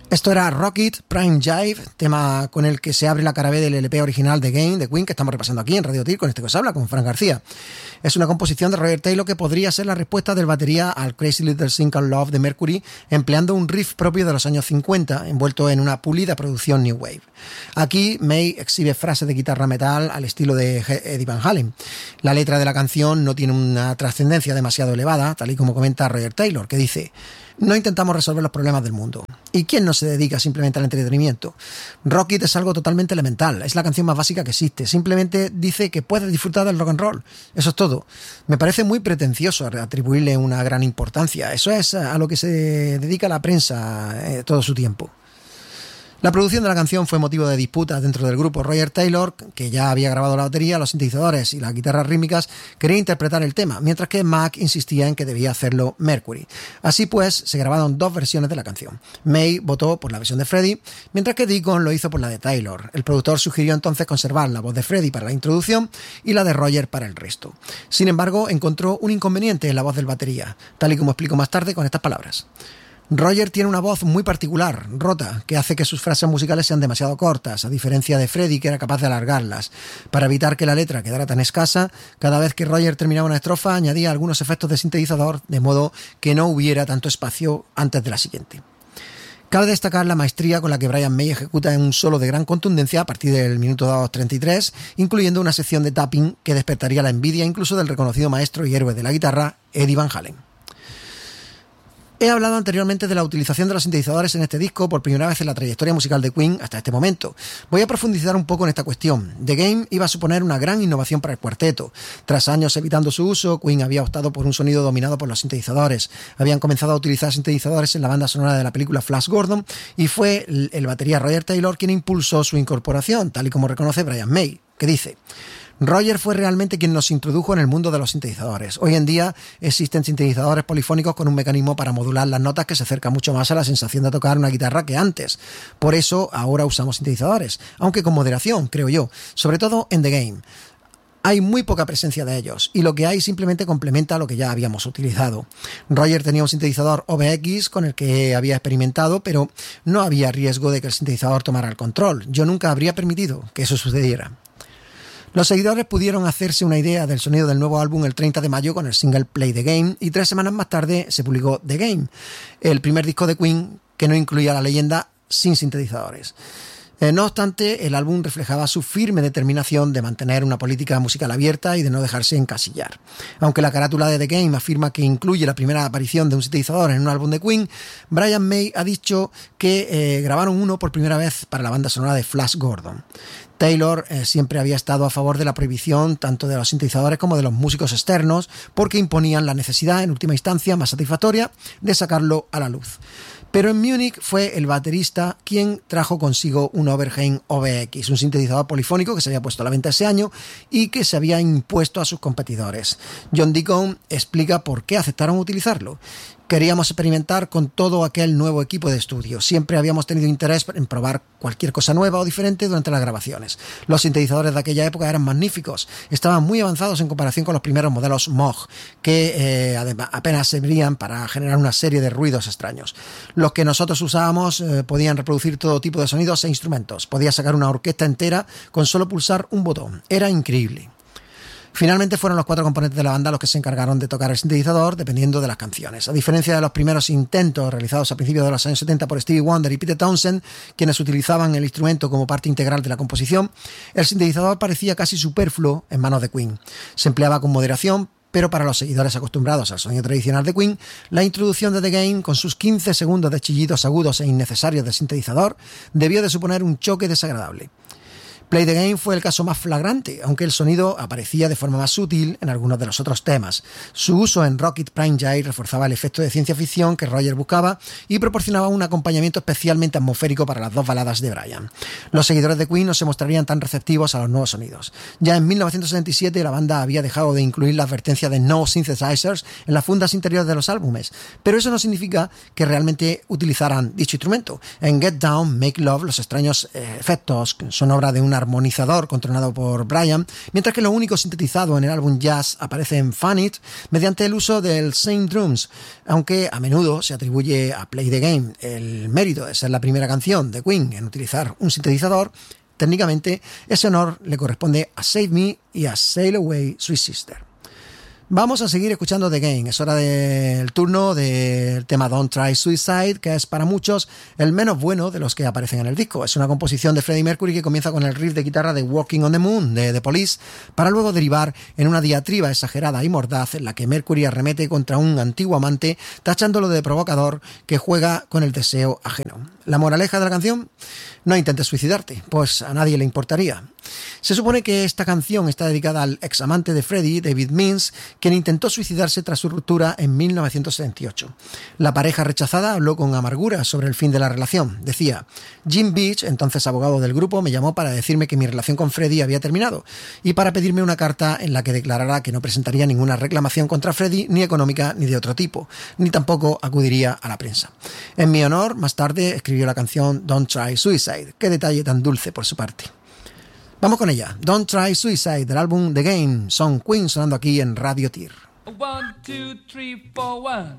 Esto era Rocket Prime Jive, tema con el que se abre la cara B del LP original de Game de Queen, que estamos repasando aquí en Radio Tir con este que os habla, con Fran García. Es una composición de Roger Taylor que podría ser la respuesta del batería al Crazy Little Thing Called Love de Mercury, empleando un riff propio de los años 50, envuelto en una pulida producción New Wave. Aquí May exhibe frases de guitarra metal al estilo de Eddie Van Halen. La letra de la canción no tiene una trascendencia demasiado elevada, tal y como comenta Roger Taylor, que dice: no intentamos resolver los problemas del mundo. ¿Y quién no se dedica simplemente al entretenimiento? Rocket es algo totalmente elemental, es la canción más básica que existe. Simplemente dice que puedes disfrutar del rock and roll. Eso es todo. Me parece muy pretencioso atribuirle una gran importancia. Eso es a lo que se dedica la prensa todo su tiempo. La producción de la canción fue motivo de disputas dentro del grupo. Roger Taylor, que ya había grabado la batería, los sintetizadores y las guitarras rítmicas, quería interpretar el tema, mientras que Mac insistía en que debía hacerlo Mercury. Así pues, se grabaron dos versiones de la canción. May votó por la versión de Freddie, mientras que Deacon lo hizo por la de Taylor. El productor sugirió entonces conservar la voz de Freddie para la introducción y la de Roger para el resto. Sin embargo, encontró un inconveniente en la voz del batería, tal y como explico más tarde con estas palabras. Roger tiene una voz muy particular, rota, que hace que sus frases musicales sean demasiado cortas, a diferencia de Freddie, que era capaz de alargarlas. Para evitar que la letra quedara tan escasa, cada vez que Roger terminaba una estrofa añadía algunos efectos de sintetizador, de modo que no hubiera tanto espacio antes de la siguiente. Cabe destacar la maestría con la que Brian May ejecuta en un solo de gran contundencia a partir del minuto 2:33, incluyendo una sección de tapping que despertaría la envidia incluso del reconocido maestro y héroe de la guitarra, Eddie Van Halen. He hablado anteriormente de la utilización de los sintetizadores en este disco por primera vez en la trayectoria musical de Queen hasta este momento. Voy a profundizar un poco en esta cuestión. The Game iba a suponer una gran innovación para el cuarteto. Tras años evitando su uso, Queen había optado por un sonido dominado por los sintetizadores. Habían comenzado a utilizar sintetizadores en la banda sonora de la película Flash Gordon y fue el batería Roger Taylor quien impulsó su incorporación, tal y como reconoce Brian May, que dice: Roger fue realmente quien nos introdujo en el mundo de los sintetizadores. Hoy en día existen sintetizadores polifónicos con un mecanismo para modular las notas que se acerca mucho más a la sensación de tocar una guitarra que antes. Por eso ahora usamos sintetizadores, aunque con moderación, creo yo, sobre todo en The Game. Hay muy poca presencia de ellos y lo que hay simplemente complementa lo que ya habíamos utilizado. Roger tenía un sintetizador OBX con el que había experimentado, pero no había riesgo de que el sintetizador tomara el control. Yo nunca habría permitido que eso sucediera. Los seguidores pudieron hacerse una idea del sonido del nuevo álbum el 30 de mayo con el single Play the Game y 3 semanas más tarde se publicó The Game, el primer disco de Queen que no incluía la leyenda sin sintetizadores. No obstante, el álbum reflejaba su firme determinación de mantener una política musical abierta y de no dejarse encasillar. Aunque la carátula de The Game afirma que incluye la primera aparición de un sintetizador en un álbum de Queen, Brian May ha dicho que grabaron uno por primera vez para la banda sonora de Flash Gordon. Taylor siempre había estado a favor de la prohibición tanto de los sintetizadores como de los músicos externos porque imponían la necesidad, en última instancia más satisfactoria, de sacarlo a la luz. Pero en Múnich fue el baterista quien trajo consigo un Oberheim OBX, un sintetizador polifónico que se había puesto a la venta ese año y que se había impuesto a sus competidores. John Deacon explica por qué aceptaron utilizarlo. Queríamos experimentar con todo aquel nuevo equipo de estudio. Siempre habíamos tenido interés en probar cualquier cosa nueva o diferente durante las grabaciones. Los sintetizadores de aquella época eran magníficos. Estaban muy avanzados en comparación con los primeros modelos Moog, que apenas servían para generar una serie de ruidos extraños. Los que nosotros usábamos podían reproducir todo tipo de sonidos e instrumentos. Podía sacar una orquesta entera con solo pulsar un botón. Era increíble. Finalmente fueron los 4 componentes de la banda los que se encargaron de tocar el sintetizador dependiendo de las canciones. A diferencia de los primeros intentos realizados a principios de los años 70 por Stevie Wonder y Pete Townshend, quienes utilizaban el instrumento como parte integral de la composición, el sintetizador parecía casi superfluo en manos de Queen. Se empleaba con moderación, pero para los seguidores acostumbrados al sonido tradicional de Queen, la introducción de The Game, con sus 15 segundos de chillidos agudos e innecesarios del sintetizador, debió de suponer un choque desagradable. Play the Game fue el caso más flagrante, aunque el sonido aparecía de forma más sutil en algunos de los otros temas. Su uso en Rocket Prime Jive reforzaba el efecto de ciencia ficción que Roger buscaba y proporcionaba un acompañamiento especialmente atmosférico para las dos baladas de Brian. Los seguidores de Queen no se mostrarían tan receptivos a los nuevos sonidos. Ya en 1977 la banda había dejado de incluir la advertencia de No Synthesizers en las fundas interiores de los álbumes, pero eso no significa que realmente utilizaran dicho instrumento. En Get Down, Make Love, los extraños efectos son obra de una armonizador controlado por Brian, mientras que lo único sintetizado en el álbum Jazz aparece en Fun It mediante el uso del Same Drums, aunque a menudo se atribuye a Play the Game el mérito de ser la primera canción de Queen en utilizar un sintetizador. Técnicamente, ese honor le corresponde a Save Me y a Sail Away, Sweet Sister. Vamos a seguir escuchando The Game. Es hora del turno del tema Don't Try Suicide, que es para muchos el menos bueno de los que aparecen en el disco. Es una composición de Freddie Mercury que comienza con el riff de guitarra de Walking on the Moon de The Police, para luego derivar en una diatriba exagerada y mordaz en la que Mercury arremete contra un antiguo amante, tachándolo de provocador que juega con el deseo ajeno. La moraleja de la canción: no intentes suicidarte, pues a nadie le importaría. Se supone que esta canción está dedicada al examante de Freddie, David Means, quien intentó suicidarse tras su ruptura en 1978. La pareja rechazada habló con amargura sobre el fin de la relación. Decía: Jim Beach, entonces abogado del grupo, me llamó para decirme que mi relación con Freddie había terminado y para pedirme una carta en la que declarara que no presentaría ninguna reclamación contra Freddie, ni económica ni de otro tipo, ni tampoco acudiría a la prensa. En mi honor, más tarde escribió la canción Don't Try Suicide. Qué detalle tan dulce por su parte. Vamos con ella. Don't Try Suicide, del álbum The Game. Son Queen sonando aquí en Radio Tir. 1, 2, 3, 4, 1.